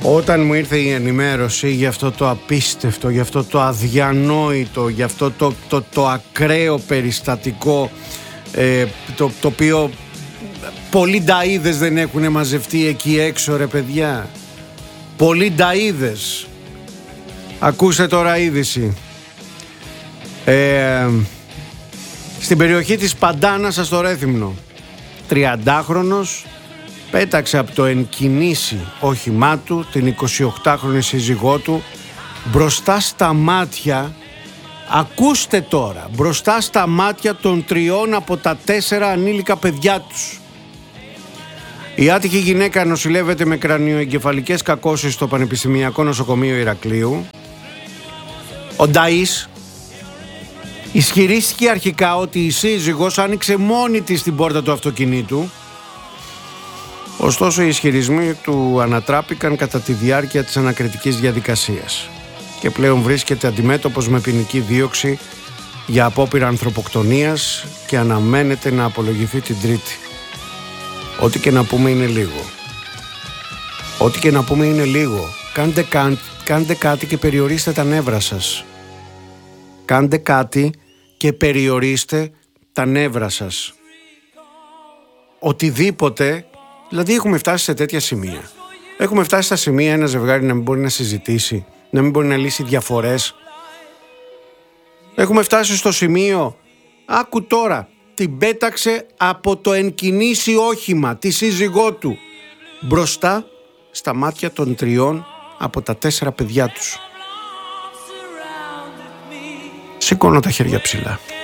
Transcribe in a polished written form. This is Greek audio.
Όταν μου ήρθε η ενημέρωση για αυτό το απίστευτο, για αυτό το αδιανόητο, για αυτό το ακραίο περιστατικό, το οποίο πολλοί νταΐδες δεν έχουν μαζευτεί εκεί έξω, ρε παιδιά. Πολλοί νταΐδες. Ακούστε τώρα είδηση. Στην περιοχή της Παντάνας στο Ρέθυμνο, 30χρονος πέταξε από το ενκινήσι όχημά του την 28χρονη σύζυγό του μπροστά στα μάτια, ακούστε τώρα, μπροστά στα μάτια των 3 από τα 4 ανήλικα παιδιά τους. Η άτυχη γυναίκα νοσηλεύεται με κρανιοεγκεφαλικές κακώσεις στο Πανεπιστημιακό Νοσοκομείο Ηρακλείου. Ο νταΐς ισχυρίστηκε αρχικά ότι η σύζυγος άνοιξε μόνη της την πόρτα του αυτοκινήτου. Ωστόσο οι ισχυρισμοί του ανατράπηκαν κατά τη διάρκεια της ανακριτικής διαδικασίας και πλέον βρίσκεται αντιμέτωπος με ποινική δίωξη για απόπειρα ανθρωποκτονίας και αναμένεται να απολογηθεί την Τρίτη. Ό,τι και να πούμε είναι λίγο. Ό,τι και να πούμε είναι λίγο. Κάντε κάτι και περιορίστε τα νεύρα σας. Κάντε κάτι και περιορίστε τα νεύρα σας. Οτιδήποτε. Δηλαδή έχουμε φτάσει σε τέτοια σημεία. Έχουμε φτάσει στα σημεία ένα ζευγάρι να μην μπορεί να συζητήσει, να μην μπορεί να λύσει διαφορές. Έχουμε φτάσει στο σημείο, άκου τώρα, την πέταξε από το ενκινήσι όχημα, τη σύζυγό του, μπροστά στα μάτια των 3 από τα 4 παιδιά τους. Σηκώνω τα χέρια ψηλά.